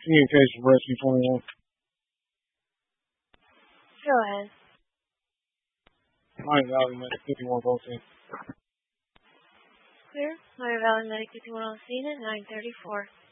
Communication Rescue 21. Go ahead. Miami Valley Medic 51 Voltage. Clear. Miami Valley Medic 51 on scene at 9:34.